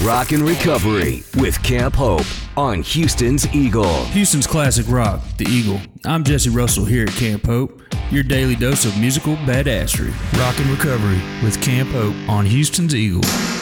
Rock and Recovery with Camp Hope on Houston's Eagle. Houston's classic rock, The Eagle. I'm Jesse Russell here at Camp Hope, your daily dose of musical badassery. Rock and Recovery with Camp Hope on Houston's Eagle.